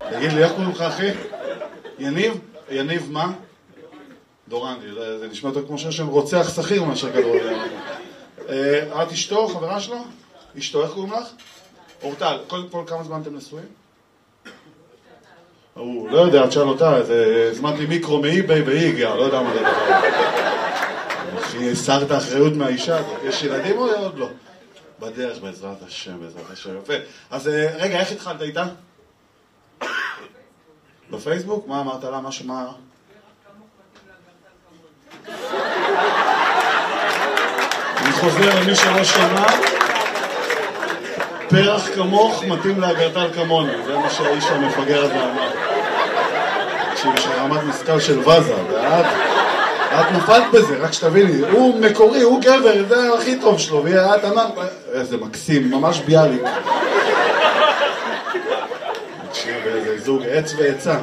תגיד לי, איך קוראים לך, אחי? יניב? יניב מה? דורנדי, זה נשמע יותר כמו שם רוצח שכיר מאשר כדורגל. את אשתו, חברה שלו? אשתו, איך קוראים לך? אורטל, קודם כל כמה זמן אתם נשואים? הוא לא יודע, תשאל אותה, הזמנתי מיקרו מאי-ביי והיא הגיעה, לא יודע מה זה דבר. אחי, הסרת האחריות מהאישה הזאת. יש ילדים או עוד לא? בדרך, בעזרת השם, בעזרת השם. יפה. אז רגע, איך התחלת איתה? בפייסבוק? מה אמרת לה? משהו מה... אני חוזר למי שלא שמע, פרח כמוך מתאים לאגרטל כמוני, זה מה שהאיש המפגר הזה אמר. תקשיב, שרמת משכל של וזה, ואת נפלת בזה, רק שתביני, הוא מקורי, הוא גבר, זה הכי טוב שלו, ואת אמרת, איזה מקסים, ממש ביאליק. תקשיב, איזה זוג עץ ועצה.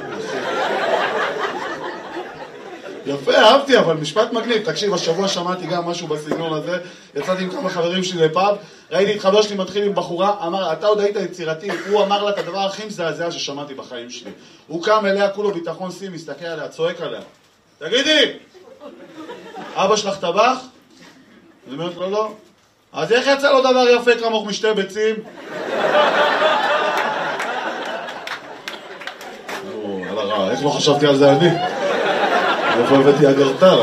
יפה, אהבתי, אבל משפט מגניב. תקשיב, השבוע שמעתי גם משהו בסגנון הזה, יצאתי עם כמה חברים שלי לפאב, ראיתי את חבר שלי מתחיל עם בחורה, אמר, אתה עוד היית יצירתי, הוא אמר לה את הדבר הכי מזעזע ששמעתי בחיים שלי. הוא קם אליה, כולו ביטחון סי, מסתכל עליה, צועק עליה. תגידי, אבא שלך טבח? אני אומרת לו, לא. אז איך יצא לו דבר יפה כמוך משתי ביצים? על הרע, איך לא חשבתי על זה אני? איפה הבאתי אגרטל,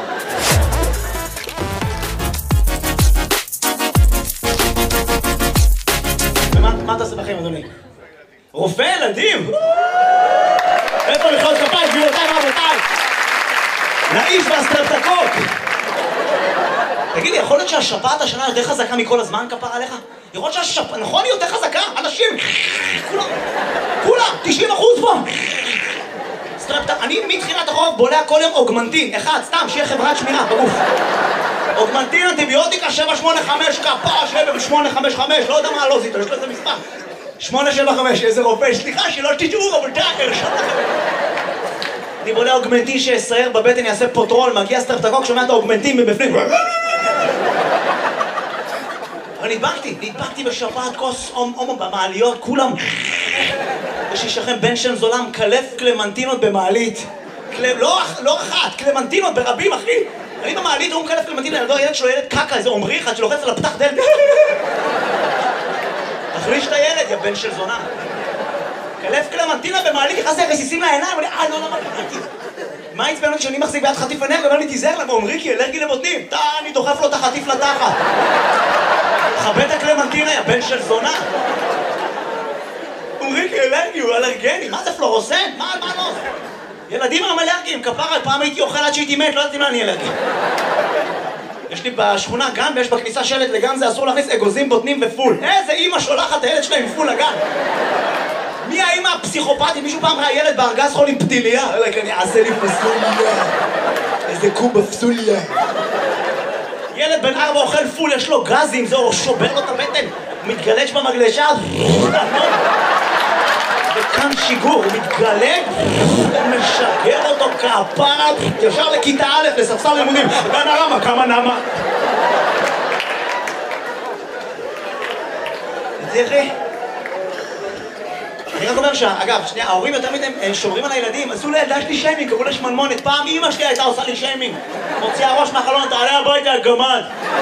מה אתה עושה בחיים, אדוני? רופא ילדים? איפה מחיאות כפיים, גבירותיי ורבותיי? לאיש והסטרפטקות! תגידי, יכול להיות שהשפעת השנה יותר חזקה מכל הזמן, כפר עליך? יכול להיות שהשפעת, נכון, היא יותר חזקה? אנשים, כולם, 90% פה! אני מתחילת החורף בולע כל יום אוגמנטין, אחד, סתם, שיהיה חברת שמירה בגוף. אוגמנטין, אנטיביוטיקה, 785, כפרה, 7855, לא יודע מה לא זיתו, יש לו איזה מספר. 875, איזה רופא, סליחה שלא תשאו, אבל תאר, אני בולע אוגמנטין שיסייר בבטן, יעשה פוטרול, מגיע סטרפטקוק, שומע את האוגמנטין מבפנים. אבל נדבקתי בשפעת כוס הומו במעליות, כולם... יש אישכם בן שם זולם, קלף קלמנטינות במעלית. לא אחת, קלמנטינות ברבים, אחי. אני במעלית, הוא מקלף קלמנטינות, ילד שלו ילד קקה, איזה עומרי אחד שלוחץ על הפתח דלת. תחליש את הילד, יא בן של זונה. קלף קלמנטינה במעלית, נכנס לי רסיסים לעיניים, לא, מה עצבן אותי שאני מחזיק ביד חטיף ענר, ואומר לי תיזהר לה, ואומרי כי אלרגי לבוטנים. אני דוחף לו את החטיף לתחת. חבט הקלמנטינה, יא בן של זונה. אומריקי אלרגי, הוא אלרגני, מה זה פלורוסנט? מה לא? ילדים הם אלרגיים, כפרה, פעם הייתי אוכל עד שהייתי מת, לא ידעתי מה אני אלרגי. יש לי בשכונה גן ויש בכניסה שלט לגן, זה אסור להכניס אגוזים, בוטנים ופול. איזה אימא שולחת את הילד שלה עם פול לגן? מי האימא הפסיכופתית? מישהו פעם ראה ילד בארגז חול עם פתיליה? אני אעשה לי פסוליה. איזה קובה פסוליה. ילד בן 4 אוכל פול, יש לו גזים, זה שובר לו את הבטן. הוא מתגלש במגלשה, וכאן שיגור, הוא מתגלג, משגר אותו כפרה, ישר לכיתה א', לספסל לימודים, ונרמה, כמה נמה. תראי, אני רק אומר אגב, שנייה, ההורים יותר מדי שומרים על הילדים, עשו לילדה שלי שיימינג, קראו לה שמנמונת, פעם אמא שלי הייתה עושה לי שיימינג, מוציאה ראש מהחלון, תעלה הביתה על גמד.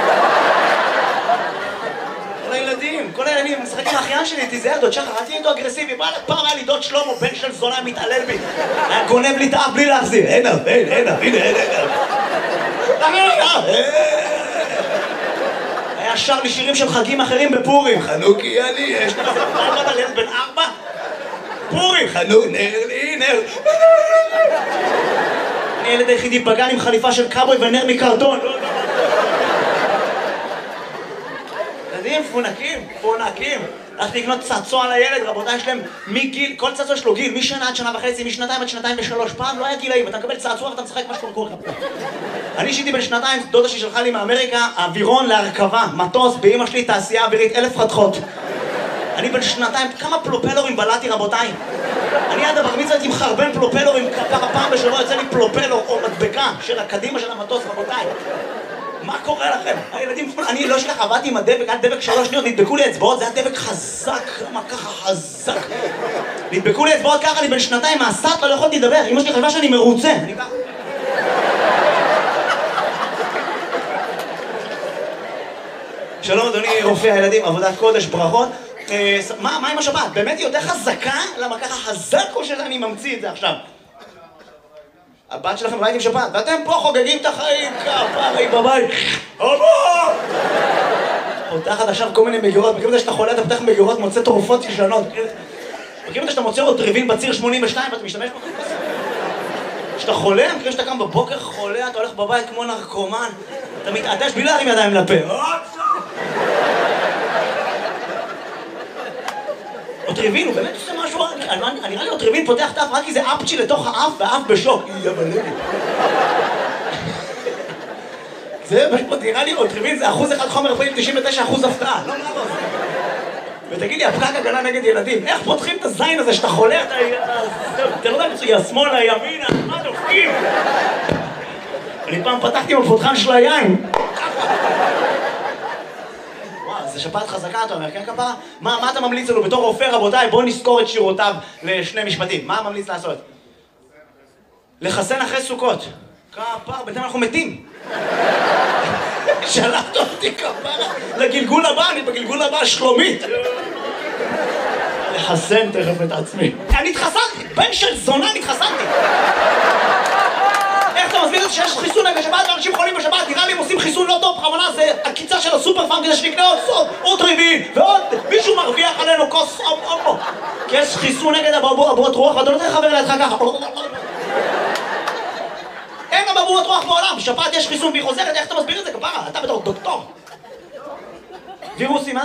כל הילדים, משחק עם האחיין שלי, תיזהר דוד שחר, אל תהיה איתו אגרסיבי, פעם היה לי דוד שלמה, בן של זונה, מתעלל בי, היה גונב לי את האף בלי להחזיר, הנה, היה שר לי שירים של חגים אחרים בפורים, חנוכי אני, יש לך פעם על ילד בן 4? פורים, חנוך, נר, אני ילד היחידי בגן עם חליפה של קאבוי ונר מקרטון, ילדים פונקים, הלכתי לקנות צעצוע לילד, רבותיי, יש להם מגיל, כל צעצוע יש לו גיל, משנה עד שנה וחצי, משנתיים עד שנתיים ושלוש, פעם לא היה גילאים, אתה מקבל צעצוע ואתה משחק מה שקורה לך. אני שיתי בן שנתיים, דודה ששלחה לי מאמריקה, אווירון להרכבה, מטוס, באמא שלי תעשייה אווירית, 1000 חתכות. אני בן שנתיים, כמה פלופלורים בלעתי רבותיי. אני עד הבר מצווה הייתי מחרבן פלופלורים, פעם בשבוע יוצא לי פלופלור או מדבקה של הקדימה של המטוס רבותיי. מה קורה לכם? הילדים, אני לא שלך, עבדתי עם הדבק, היה דבק 3 שניות, נדבקו לי אצבעות, זה היה דבק חזק, מה ככה חזק? נדבקו לי אצבעות ככה, אני בן 2 מהסטלה, לא יכולתי לדבר, אמא שלי חשבה שאני מרוצה. אני ככה. שלום אדוני רופא הילדים, עבודת קודש, ברכות. מה עם השבת? באמת היא יותר חזקה? למה ככה חזק או שאני ממציא את זה עכשיו? הבת שלכם בבית עם שבת, ואתם פה חוגגים את החיים כפרי בבית. אבא! פותחת עכשיו כל מיני מגירות, מכירים את זה שאתה חולה, אתה פותח מגירות, מוצא תרופות ישנות. מכירים את זה שאתה מוצא רוטריבין בציר 82 ואתה משתמש בו? כשאתה חולה, מכירים שאתה קם בבוקר חולה, אתה הולך בבית כמו נרקומן, אתה מתעטש בלי להרים ידיים לפה. אוטריבין, הוא באמת עושה משהו, נראה לי אוטריבין פותח את האף רק כי זה אפצ'י לתוך האף והאף בשוק. זה פשוט, נראה לי אוטריבין זה 1% חומר רפואי, 99% הפתעה. לא, לא, לא. ותגיד לי, הפקק הגנה נגד ילדים, איך פותחים את הזין הזה שאתה חולה, אתה לא יודע מצוי, השמאל, הימין, מה דופקים? אני פעם פתחתי עם הפותחן של היין. זה שפעת חזקה, אתה אומר, כן כפרה? מה אתה ממליץ לנו בתור רופא, רבותיי? בואו נזכור את שירותיו לשני משפטים. מה ממליץ לעשות? לחסן אחרי סוכות. כפרה, בינתיים אנחנו מתים. שלחת אותי כפרה לגלגול הבא, אני בגלגול הבא שלומית. לחסן תכף את עצמי. אני התחסנתי, בן של זונה התחסנתי. איך אתה מסביר את זה שיש חיסון נגד שבת ואנשים חולים בשבת? נראה לי הם עושים חיסון לא טוב, בכוונה זה הקיצה של הסופר פארם כדי שנקנה עוד ריבים ועוד מישהו מרוויח עלינו כוס פה כי יש חיסון נגד אבעבועות רוח ואתה לא צריך לחבר לידך ככה. אין אבעבועות רוח בעולם, בשבת יש חיסון והיא חוזרת, איך אתה מסביר את זה כפרה? אתה בתור דוקטור. וירוסים, מה?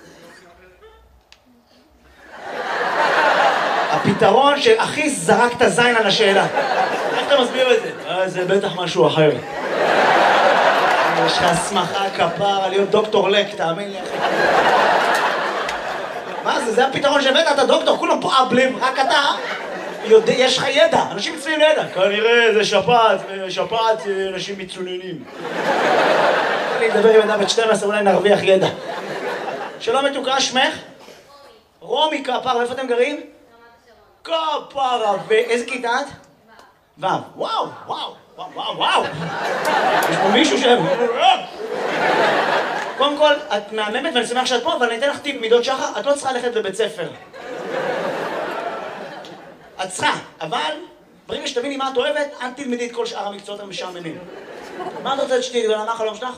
הפתרון שהכי זרק את הזין על השאלה. איך אתה מסביר את זה? זה בטח משהו אחר. יש לך הסמכה כפרה להיות דוקטור לק, תאמין לי אחי. מה זה? זה הפתרון שהבאת, אתה דוקטור, כולם פה אבלים, רק אתה יש לך ידע, אנשים מצויים לידע. כנראה זה שפעת אנשים מצוננים. אני אדבר עם ידע בת 12, אולי נרוויח ידע. שלום מתוקה, שמך? רומי כפרה, איפה אתם גרים? כפרה, ואיזה כיתה את? ו'. וואו, וואו, וואו, וואו. יש פה מישהו קודם כל, את מהממת ואני שמח שאת פה, אבל אני אתן לך טיפ מידות שחר, את לא צריכה ללכת לבית ספר. את צריכה, אבל ברגע שתביני מה את אוהבת, אל תלמדי את כל שאר המקצועות המשעממים. מה את רוצה שתהיי גדולה? מה החלום שלך?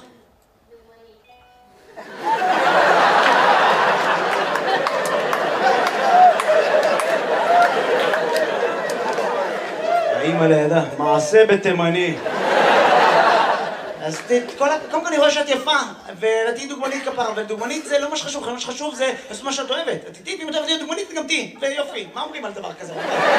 האמא לידה, מעשה בתימני. אז קודם כל אני רואה שאת יפה, ותהיי דוגמנית כפרה, ודוגמנית זה לא מה שחשוב, מה שחשוב זה לעשות מה שאת אוהבת. תהיי, אם את אוהבת להיות דוגמנית, גם תהיי, ויופי. מה אומרים על דבר כזה?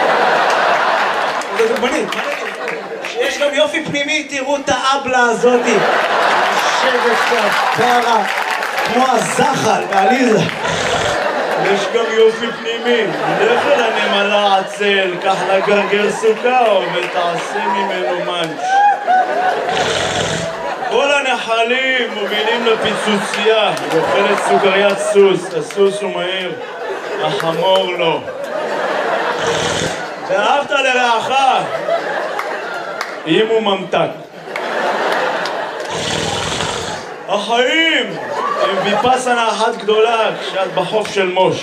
זה דוגמנית, מה נגיד? שיש גם יופי פנימי, תראו את האבלה הזאתי. יושבת כפרה, כמו הזחל בעליזה. יש גם יופי פנימי, לך אל הנמלה עצל, קח לה גרגר סוכר ותעשה ממנו מנץ'. כל הנחלים מובילים לפיצוצייה, היא אוכלת סוכריית סוס, הסוס הוא מהיר, החמור לא. ואהבת לרעך, אם הוא ממתק. החיים הם ויפאסנה אחת גדולה כשאת בחוף של מוש.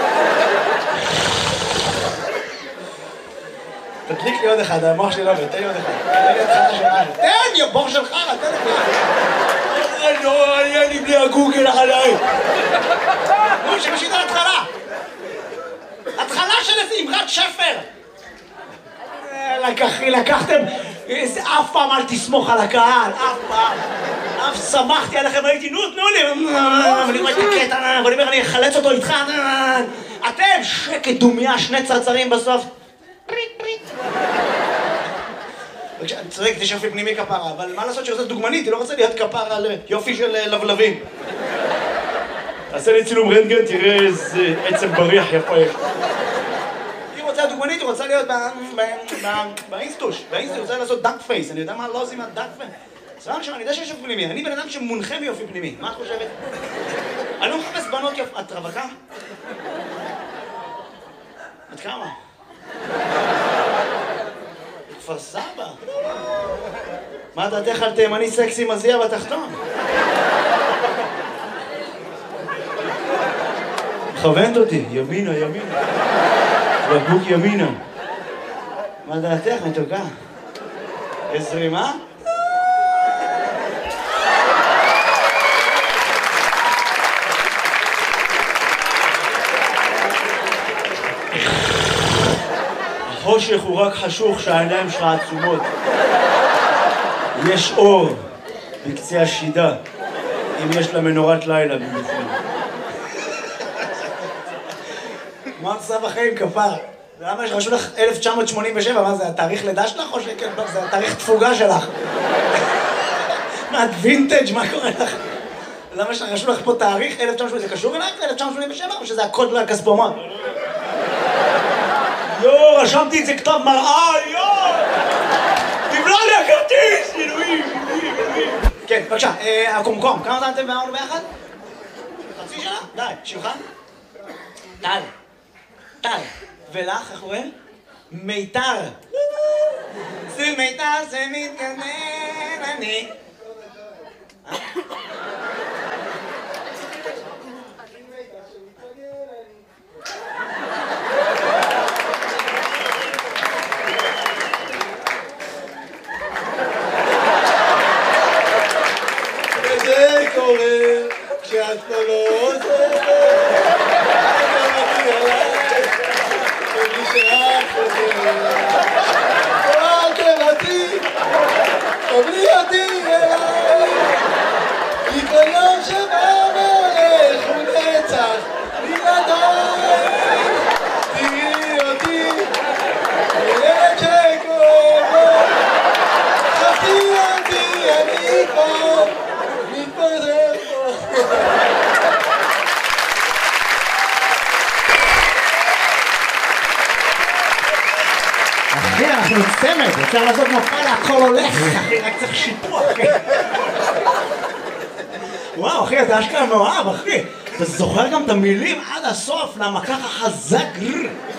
תדליק לי עוד אחד, המוח שלי לא עובד, תן לי עוד אחד. תן לי, הבור שלך, תן לי. לא, אני בלי הגוגל עליי. נו, שמשית על התחלה. התחלה של איזה אמרת שפר. לקחתם, אף פעם אל תסמוך על הקהל, אף פעם. אף שמחתי עליכם, הייתי, נו, תנו לי. ואני רואה את הקטע, ואני אומר, אני אחלץ אותו איתך. אתם, שקט דומיה, 2 צרצרים בסוף. פריט, פריט. אני צודק, יש יופי פנימי כפרה, אבל מה לעשות שעושה דוגמנית? היא לא רוצה להיות כפרה על יופי של לבלבים. תעשה לי צילום רנטגן, תראה איזה עצם בריח יפה יש. היא רוצה דוגמנית, היא רוצה להיות באינסטוש. באינסטוש, היא רוצה לעשות דאק פייס. אני יודע מה לא עושים על דאק פייס? סבבה עכשיו, אני יודע שיש יופי פנימי, אני בן אדם שמונחה מיופי פנימי, מה את חושבת? אני לא מחפש בנות יופי, את רווקה? את כמה? כפר סבא? מה דעתך על תימני סקסי מזיע בתחתון? מכוונת אותי, ימינה, ימינה. בקבוק ימינה. מה דעתך, מתוקה? יש זרימה? החושך הוא רק חשוך שהעיניים שלך עצומות. יש אור בקצה השידה, אם יש לה מנורת לילה בבפנים. מה עושה בחיים, כפר? למה רשו לך 1987? מה זה, התאריך לידה שלך או שכן? זה התאריך תפוגה שלך. מה, את וינטג'? מה קורה לך? למה רשו לך פה תאריך 1987? זה קשור אלייך ל-1987 או שזה הקוד לכספומט? יו, רשמתי את זה כתב מראה, יו! תבלע לי הכרטיס! אלוהים, אלוהים, אלוהים. כן, בבקשה, הקומקום, כמה זמן אתם אמרנו ביחד? חצי שנה? די, שמך? טל. טל. ולך, איך קוראים? מיתר. זה מיתר שמתגנן אני. וזה קורה כשאת לא עוזרת, אתה מגיע אליי, ומי שאת חוזרת. אל תבטי, תבלי אותי אליי, כי כל יום שבא והולך הוא נצח בלעדיי. תראי אותי, ילד שכואב לו, חפי אותי, אני פה. אחי, אנחנו צמד, אפשר לעשות מופע להכל הולך, אחי, רק צריך שיפוע, אחי. וואו, אחי, אתה אשכרה מאוהב, אחי. אתה זוכר גם את המילים עד הסוף, למה ככה חזק.